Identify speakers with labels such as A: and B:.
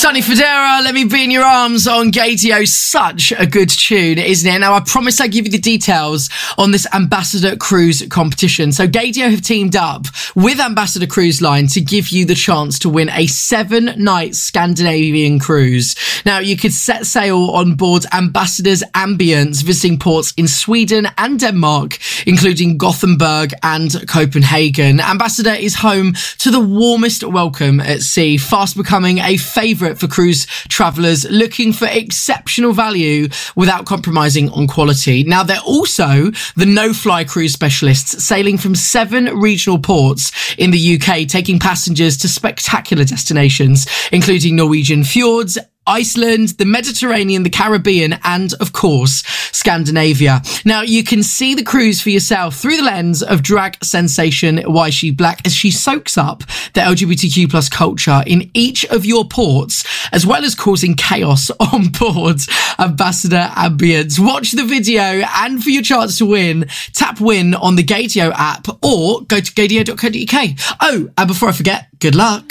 A: Sonny Fodera, Let Me Be in Your Arms on Gaydio. Such a good tune, isn't it? Now, I promise I'll give you the details on this Ambassador Cruise competition. So Gaydio have teamed up with Ambassador Cruise Line to give you the chance to win a 7-night Scandinavian cruise. Now, you could set sail on board Ambassador's Ambience, visiting ports in Sweden and Denmark, including Gothenburg and Copenhagen. Ambassador is home to the warmest welcome at sea, fast becoming a favourite for cruise travellers looking for exceptional value without compromising on quality. Now, they're also the no-fly cruise specialists, sailing from 7 regional ports in the UK, taking passengers to spectacular destinations, including Norwegian fjords, Iceland, the Mediterranean, the Caribbean, and, of course, Scandinavia. Now, you can see the cruise for yourself through the lens of drag sensation Yshi Black as she soaks up the LGBTQ plus culture in each of your ports, as well as causing chaos on board Ambassador Ambience. Watch the video, and for your chance to win, tap win on the Gaydio app or go to gaydio.co.uk. Oh, and before I forget, good luck.